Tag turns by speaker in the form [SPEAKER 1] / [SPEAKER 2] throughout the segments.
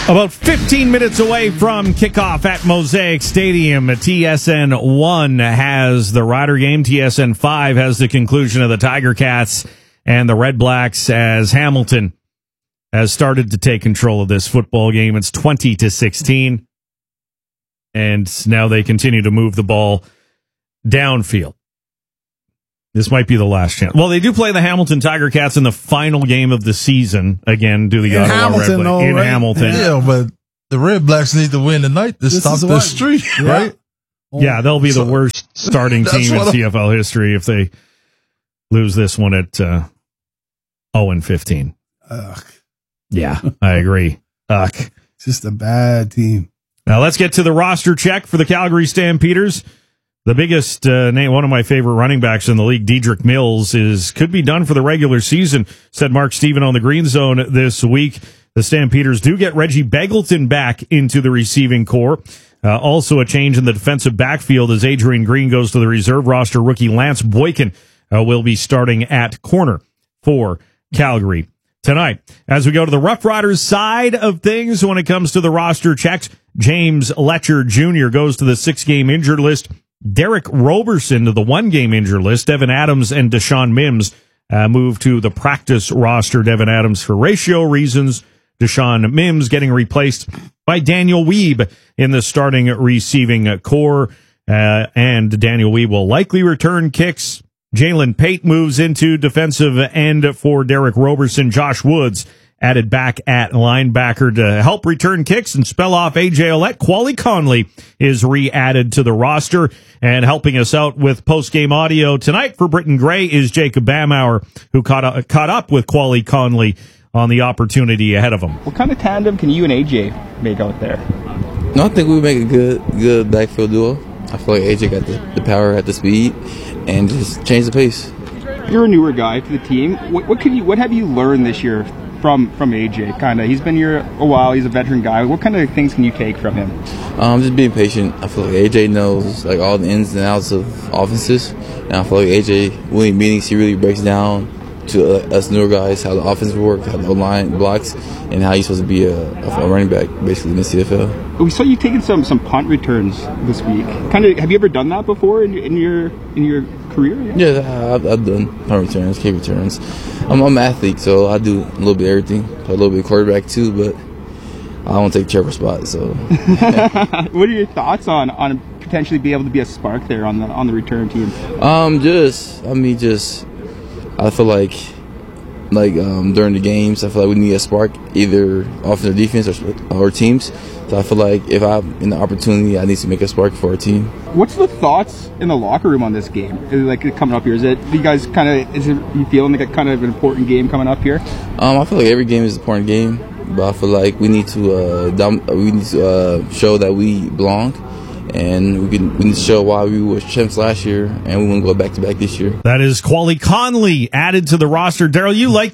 [SPEAKER 1] About 15 minutes away from kickoff at Mosaic Stadium, TSN 1 has the Rider game. TSN 5 has the conclusion of the Tiger Cats and the Red Blacks as Hamilton has started to take control of this football game. It's 20-16, and now they continue to move the ball downfield. This might be the last chance. Well, they do play the Hamilton Tiger Cats in the final game of the season. Again, do the Ottawa Red Blacks in Hamilton.
[SPEAKER 2] Yeah, but the Red Blacks need to win tonight to stop the streak, right?
[SPEAKER 1] Yeah, they'll be the worst starting team in CFL history if they lose this one at 0-15. Yeah, I agree.
[SPEAKER 3] Just a bad team.
[SPEAKER 1] Now let's get to the roster check for the Calgary Stampeders. The biggest name, one of my favorite running backs in the league, Dedrick Mills, could be done for the regular season, said Mark Steven on the Green Zone this week. The Stampeders do get Reggie Begelton back into the receiving corps. Also a change in the defensive backfield as Adrian Green goes to the reserve roster. Rookie Lance Boykin will be starting at corner for Calgary tonight. As we go to the Rough Riders side of things when it comes to the roster checks, James Letcher Jr. goes to the 6-game injured list. Derek Roberson to the 1-game injured list. Devin Adams and Deshaun Mims move to the practice roster. Devin Adams for ratio reasons. Deshaun Mims getting replaced by Daniel Weeb in the starting receiving core. And Daniel Weeb will likely return kicks. Jalen Pate moves into defensive end for Derek Roberson. Josh Woods added back at linebacker to help return kicks and spell off AJ Ouellette. Quali Conley is re-added to the roster, and helping us out with post-game audio tonight for Britton Gray is Jacob Bamauer, who caught up with Quali Conley on the opportunity ahead of him.
[SPEAKER 4] What kind of tandem can you and AJ make out there?
[SPEAKER 5] No, I think we make a good backfield duo. I feel like AJ got the power, got the speed, and just change the pace.
[SPEAKER 4] You're a newer guy to the team. What have you learned this year from AJ? Kind of, he's been here a while. He's a veteran guy. What kind of things can you take from him?
[SPEAKER 5] Just being patient. I feel like AJ knows like all the ins and outs of offenses, and I feel like AJ, winning meetings, he really breaks down to us newer guys how the offense works, how the line blocks, and how you're supposed to be a running back basically in the CFL.
[SPEAKER 4] We saw you taking some punt returns this week. Kind of, have you ever done that before in your career?
[SPEAKER 5] Yeah, I've done punt returns, kick returns. I'm an athlete, so I do a little bit of everything. Play a little bit of quarterback too, but I don't take Trevor's spot. So,
[SPEAKER 4] what are your thoughts on potentially be able to be a spark there on the return team?
[SPEAKER 5] I feel like during the games, I feel like we need a spark, either offense or defense or teams. So I feel like if I'm in the opportunity, I need to make a spark for our team. What's
[SPEAKER 4] the thoughts in the locker room on this game? Is it like coming up here? Is it you guys you feeling like a kind of an important game coming up here?
[SPEAKER 5] I feel like every game is an important game, but I feel like we need to show that we belong. And we need to show why we were champs last year, and we want to go back-to-back this year.
[SPEAKER 1] That is Quali Conley added to the roster. Daryl,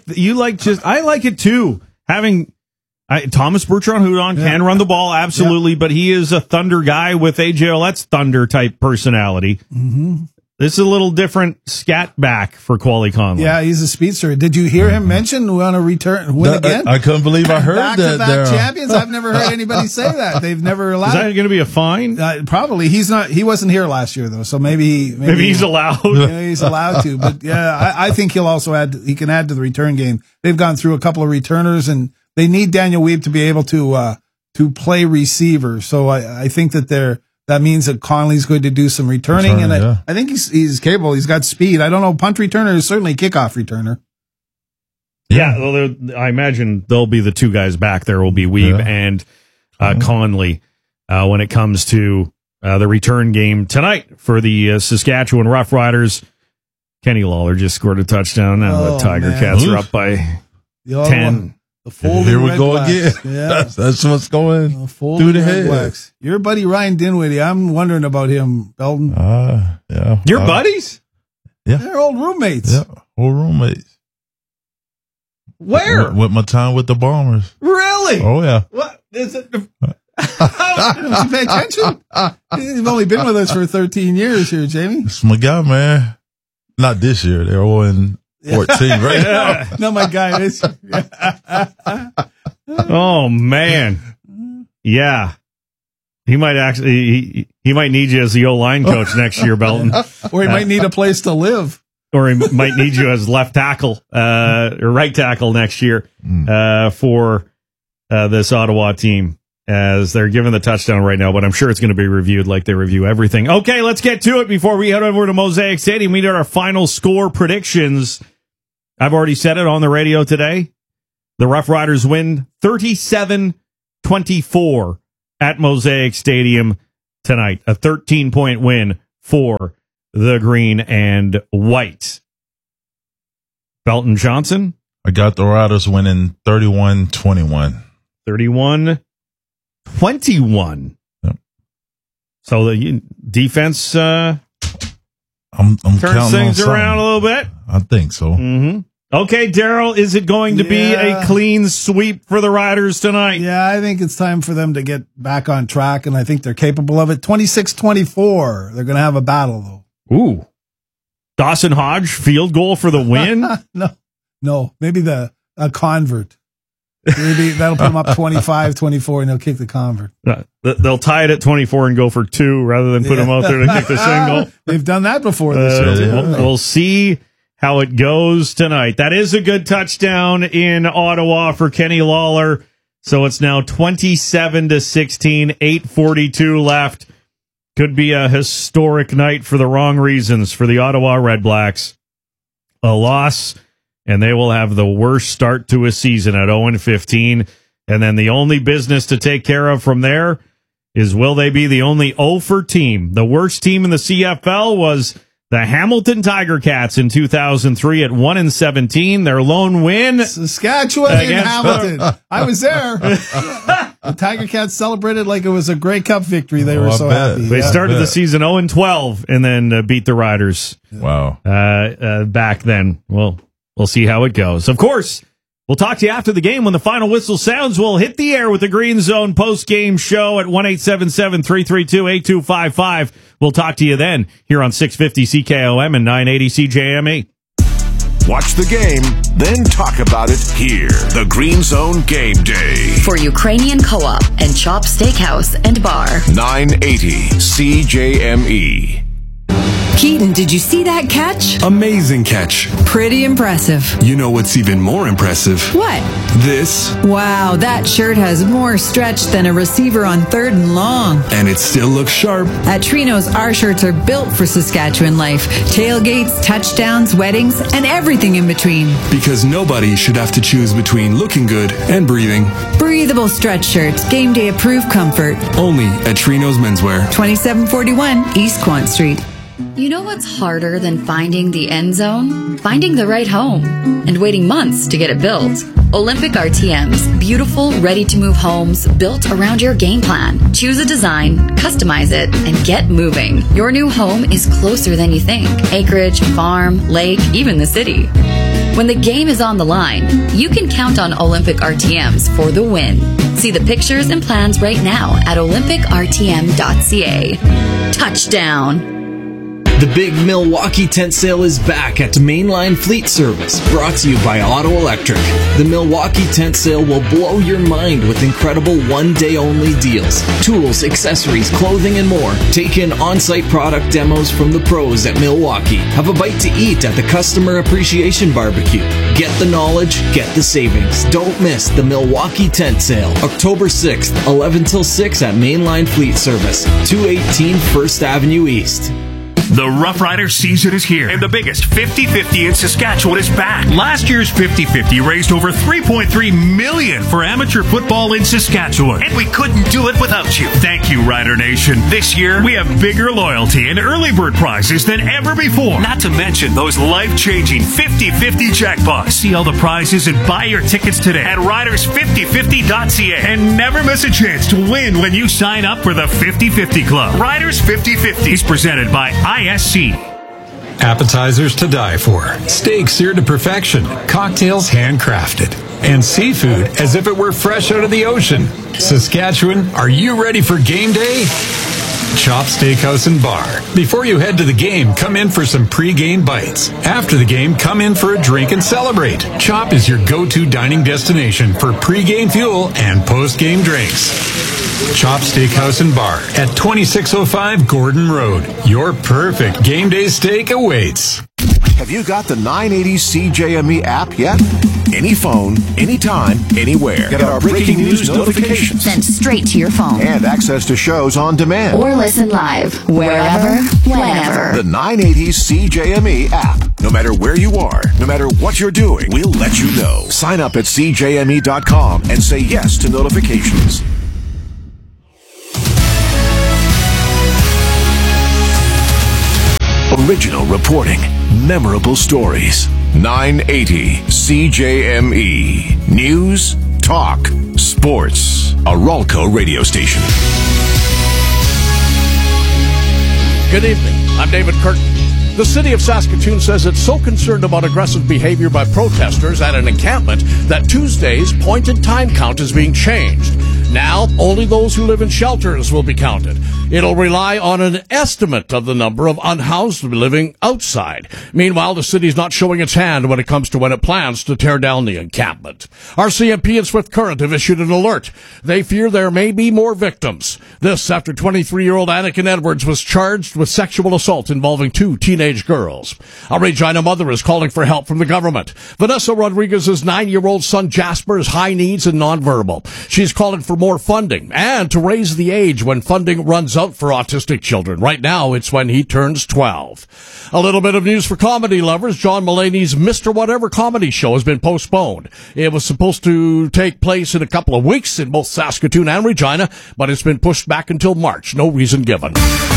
[SPEAKER 1] I like it too. Having Thomas Bertrand, who can run the ball, absolutely, but he is a thunder guy with AJ Ouellette's thunder type personality.
[SPEAKER 3] Mm-hmm.
[SPEAKER 1] This is a little different scat back for Quali Conley.
[SPEAKER 3] Yeah, he's a speedster. Did you hear him mention we want to win again?
[SPEAKER 2] I couldn't believe I heard that.
[SPEAKER 3] Back-to-back champions. I've never heard anybody say that. They've never allowed.
[SPEAKER 1] Is that going to be a fine?
[SPEAKER 3] Probably. He's not. He wasn't here last year though, so maybe
[SPEAKER 1] he's allowed.
[SPEAKER 3] He's allowed to. But yeah, I think he'll also add. He can add to the return game. They've gone through a couple of returners, and they need Daniel Weeb to be able to play receiver. So I think that that means that Conley's going to do some returning, and I think he's capable. He's got speed. I don't know. Punt returner is certainly kickoff returner.
[SPEAKER 1] Yeah, well, I imagine they'll be the two guys back. There will be Weeb and Conley when it comes to the return game tonight for the Saskatchewan Roughriders. Kenny Lawler just scored a touchdown. Now the Tiger Cats are up by 10.
[SPEAKER 2] Here we go again. Yeah. That's what's going through the head.
[SPEAKER 3] Blacks. Your buddy Ryan Dinwiddie, I'm wondering about him, Belton.
[SPEAKER 2] Yeah.
[SPEAKER 1] Your buddies?
[SPEAKER 3] Yeah. They're old roommates.
[SPEAKER 2] Yeah, old roommates.
[SPEAKER 1] Where?
[SPEAKER 2] With my time with the Bombers.
[SPEAKER 1] Really?
[SPEAKER 2] Oh, yeah.
[SPEAKER 3] What? Is it? Did you pay attention? You've only been with us for 13 years here, Jamie.
[SPEAKER 2] It's my guy, man. Not this year. They're all in 14 right now.
[SPEAKER 3] No, my guy is.
[SPEAKER 1] Oh, man. Yeah. He might actually, he might need you as the O-line coach next year, Belton.
[SPEAKER 3] Or he might need a place to live.
[SPEAKER 1] Or he might need you as left tackle, or right tackle next year, for this Ottawa team, as they're giving the touchdown right now, but I'm sure it's going to be reviewed like they review everything. Okay, let's get to it before we head over to Mosaic Stadium. We did our final score predictions. I've already said it on the radio today. The Rough Riders win 37-24 at Mosaic Stadium tonight. A 13-point win for the Green and White. Belton Johnson?
[SPEAKER 2] I got the Riders winning 31-21.
[SPEAKER 1] 31-21.
[SPEAKER 2] Yep.
[SPEAKER 1] So the defense
[SPEAKER 2] I'm
[SPEAKER 1] turns
[SPEAKER 2] counting
[SPEAKER 1] things
[SPEAKER 2] on
[SPEAKER 1] around a little bit.
[SPEAKER 2] I think so.
[SPEAKER 1] Mm-hmm. Okay, Daryl, is it going to be a clean sweep for the Riders tonight?
[SPEAKER 3] Yeah, I think it's time for them to get back on track, and I think they're capable of it. 26-24. They're going to have a battle, though.
[SPEAKER 1] Ooh. Dawson Hodge, field goal for the win?
[SPEAKER 3] No. Maybe a convert. Maybe that'll put them up 25-24, and they'll kick the convert.
[SPEAKER 1] They'll tie it at 24 and go for 2 rather than put them out there to kick the single.
[SPEAKER 3] They've done that before this year.
[SPEAKER 1] We'll see how it goes tonight. That is a good touchdown in Ottawa for Kenny Lawler. So it's now 27-16, 8:42 left. Could be a historic night for the wrong reasons for the Ottawa Redblacks. A loss, and they will have the worst start to a season at 0-15. And then the only business to take care of from there is, will they be the only 0-for team? The worst team in the CFL was the Hamilton Tiger Cats in 2003 at 1-17. Their lone win,
[SPEAKER 3] Saskatchewan and Hamilton. I was there. The Tiger Cats celebrated like it was a Grey Cup victory. They were so happy.
[SPEAKER 1] They started the season 0-12 and then beat the Riders.
[SPEAKER 2] Wow.
[SPEAKER 1] Back then. Well, we'll see how it goes. Of course, we'll talk to you after the game when the final whistle sounds. We'll hit the air with the Green Zone post-game show at 1-877-332-8255. We'll talk to you then here on 650 CKOM and 980 CJME.
[SPEAKER 6] Watch the game, then talk about it here. The Green Zone Game Day.
[SPEAKER 7] For Ukrainian Co-op and Chop Steakhouse and Bar.
[SPEAKER 6] 980 CJME.
[SPEAKER 8] Keaton, did you see that catch?
[SPEAKER 9] Amazing catch.
[SPEAKER 8] Pretty impressive.
[SPEAKER 9] You know what's even more impressive?
[SPEAKER 8] What?
[SPEAKER 9] This.
[SPEAKER 8] Wow, that shirt has more stretch than a receiver on 3rd and long.
[SPEAKER 9] And it still looks sharp.
[SPEAKER 8] At Trino's, our shirts are built for Saskatchewan life. Tailgates, touchdowns, weddings, and everything in between.
[SPEAKER 9] Because nobody should have to choose between looking good and breathing.
[SPEAKER 8] Breathable stretch shirts, game day approved comfort.
[SPEAKER 9] Only at Trino's Menswear.
[SPEAKER 8] 2741 East Quant Street.
[SPEAKER 7] You know what's harder than finding the end zone? Finding the right home and waiting months to get it built. Olympic RTM's beautiful, ready-to-move homes built around your game plan. Choose a design, customize it, and get moving. Your new home is closer than you think. Acreage, farm, lake, even the city. When the game is on the line, you can count on Olympic RTMs for the win. See the pictures and plans right now at olympicrtm.ca. Touchdown!
[SPEAKER 10] The big Milwaukee tent sale is back at Mainline Fleet Service, brought to you by Auto Electric. The Milwaukee tent sale will blow your mind with incredible one-day-only deals. Tools, accessories, clothing, and more. Take in on-site product demos from the pros at Milwaukee. Have a bite to eat at the Customer Appreciation Barbecue. Get the knowledge, get the savings. Don't miss the Milwaukee tent sale, October 6th, 11 till 6 at Mainline Fleet Service, 218 First Avenue East.
[SPEAKER 11] The Rough Rider season is here, and the biggest 50-50 in Saskatchewan is back. Last year's 50-50 raised over $3.3 million for amateur football in Saskatchewan, and we couldn't do it without you. Thank you, Rider Nation. This year, we have bigger loyalty and early bird prizes than ever before. Not to mention those life-changing 50-50 jackpots. See all the prizes and buy your tickets today at riders5050.ca, and never miss a chance to win when you sign up for the 50-50 Club. Riders 50-50 is presented by ISC.
[SPEAKER 12] Appetizers to die for, steak seared to perfection, cocktails handcrafted, and seafood as if it were fresh out of the ocean. Saskatchewan, are you ready for game day? Chop Steakhouse and Bar. Before you head to the game, come in for some pre-game bites. After the game, come in for a drink and celebrate. Chop is your go-to dining destination for pre-game fuel and post-game drinks. Chop Steakhouse and Bar at 2605 Gordon Road. Your perfect game day steak awaits.
[SPEAKER 6] Have you got the 980 CJME app yet? Any phone, anytime, anywhere. Get our breaking news notifications
[SPEAKER 7] Sent straight to your phone.
[SPEAKER 6] and access to shows on demand.
[SPEAKER 7] Or listen live, wherever, whenever.
[SPEAKER 6] The 980 CJME app. No matter where you are, no matter what you're doing, we'll let you know. Sign up at CJME.com and say yes to notifications. Original reporting, memorable stories. 980 CJME. News, talk, sports. A Ralco radio station.
[SPEAKER 13] Good evening. I'm David Curtin. The city of Saskatoon says it's so concerned about aggressive behavior by protesters at an encampment that Tuesday's pointed time count is being changed. Now, only those who live in shelters will be counted. It'll rely on an estimate of the number of unhoused living outside. Meanwhile, the city's not showing its hand when it comes to when it plans to tear down the encampment. RCMP and Swift Current have issued an alert. They fear there may be more victims. This after 23-year-old Anakin Edwards was charged with sexual assault involving 2 teenage girls. A Regina mother is calling for help from the government. Vanessa Rodriguez's 9-year-old son Jasper is high needs and nonverbal. She's calling for more funding and to raise the age when funding runs out for autistic children. Right now, it's when he turns 12. A little bit of news for comedy lovers. John Mulaney's Mr. Whatever comedy show has been postponed. It was supposed to take place in a couple of weeks in both Saskatoon and Regina, but it's been pushed back until March. No reason given.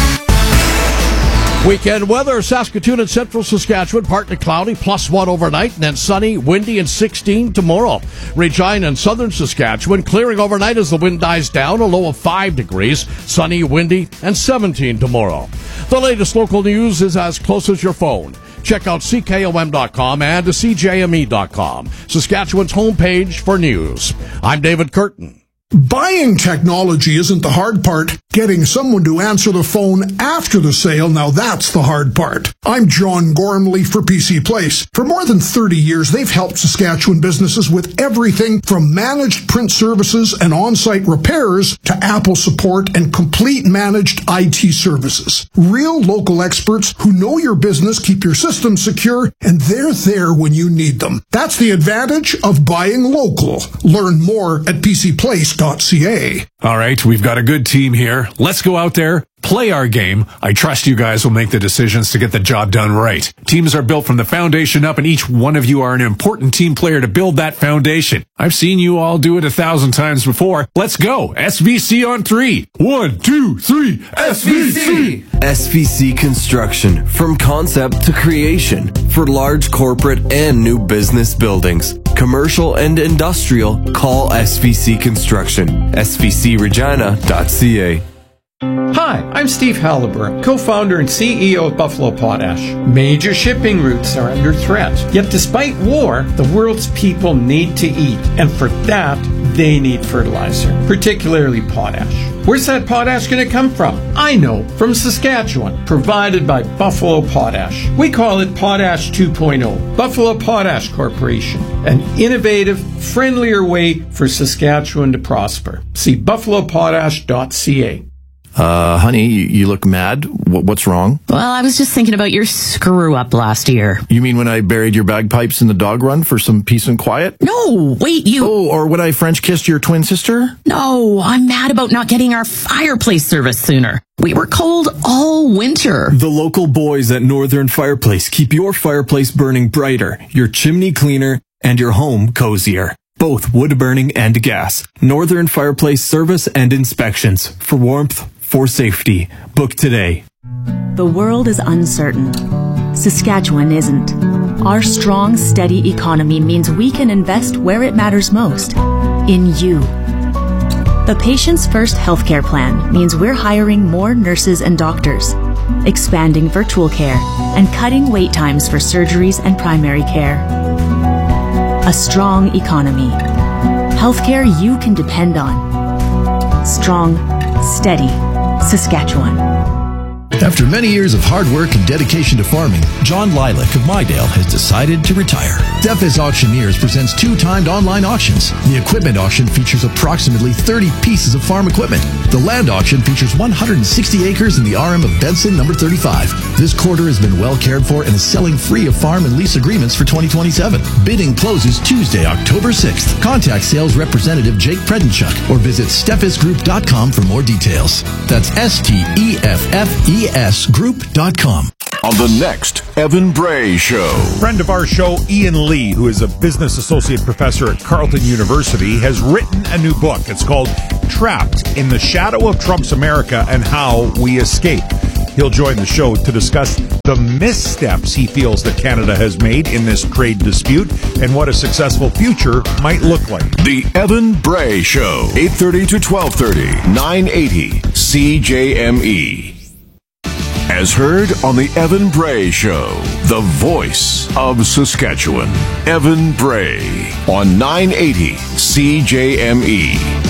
[SPEAKER 13] Weekend weather, Saskatoon and central Saskatchewan, partly cloudy, +1 overnight, and then sunny, windy, and 16 tomorrow. Regina and southern Saskatchewan, clearing overnight as the wind dies down, a low of 5 degrees, sunny, windy, and 17 tomorrow. The latest local news is as close as your phone. Check out CKOM.com and CJME.com, Saskatchewan's homepage for news. I'm David Curtin.
[SPEAKER 14] Buying technology isn't the hard part. Getting someone to answer the phone after the sale, now that's the hard part. I'm John Gormley for PC Place. For more than 30 years, they've helped Saskatchewan businesses with everything from managed print services and on-site repairs to Apple support and complete managed IT services. Real local experts who know your business, keep your systems secure, and they're there when you need them. That's the advantage of buying local. Learn more at PCPlace.ca.
[SPEAKER 9] All right, we've got a good team here. Let's go out there, play our game. I trust you guys will make the decisions to get the job done right. Teams are built from the foundation up, and each one of you are an important team player to build that foundation. I've seen you all do it 1,000 times before. Let's go. SVC on 3. 1, 2, 3. SVC!
[SPEAKER 15] SVC Construction. From concept to creation. For large corporate and new business buildings. Commercial and industrial, call SVC Construction. SVCRegina.ca.
[SPEAKER 16] Hi, I'm Steve Halliburton, co-founder and CEO of Buffalo Potash. Major shipping routes are under threat. Yet despite war, the world's people need to eat. And for that, they need fertilizer, particularly potash. Where's that potash going to come from? I know, from Saskatchewan, provided by Buffalo Potash. We call it Potash 2.0. Buffalo Potash Corporation, an innovative, friendlier way for Saskatchewan to prosper. See buffalopotash.ca.
[SPEAKER 17] Honey, you look mad. What's wrong?
[SPEAKER 18] Well, I was just thinking about your screw-up last year.
[SPEAKER 17] You mean when I buried your bagpipes in the dog run for some peace and quiet?
[SPEAKER 18] No, wait, you...
[SPEAKER 17] Oh, or when I French kissed your twin sister?
[SPEAKER 18] No, I'm mad about not getting our fireplace service sooner. We were cold all winter.
[SPEAKER 15] The local boys at Northern Fireplace keep your fireplace burning brighter, your chimney cleaner, and your home cozier. Both wood burning and gas. Northern Fireplace service and inspections. For warmth, for safety. Book today.
[SPEAKER 19] The world is uncertain. Saskatchewan isn't. Our strong, steady economy means we can invest where it matters most. In you. The Patients First healthcare plan means we're hiring more nurses and doctors, expanding virtual care, and cutting wait times for surgeries and primary care. A strong economy. Healthcare you can depend on. Strong, steady, Saskatchewan.
[SPEAKER 20] After many years of hard work and dedication to farming, John Lilac of Mydale has decided to retire. Steffes Auctioneers presents 2-timed online auctions. The equipment auction features approximately 30 pieces of farm equipment. The land auction features 160 acres in the RM of Benson, number 35. This quarter has been well cared for and is selling free of farm and lease agreements for 2027. Bidding closes Tuesday, October 6th. Contact sales representative Jake Predenchuk or visit steffesgroup.com for more details. That's STEFFES group.com.
[SPEAKER 6] On the next Evan Bray Show.
[SPEAKER 21] Friend of our show, Ian Lee, who is a business associate professor at Carleton University, has written a new book. It's called Trapped in the Shadow of Trump's America and How We Escape. He'll join the show to discuss the missteps he feels that Canada has made in this trade dispute and what a successful future might look like.
[SPEAKER 6] The Evan Bray Show, 8:30 to 12:30, 980 CJME. As heard on the Evan Bray Show, the voice of Saskatchewan. Evan Bray on 980 CJME.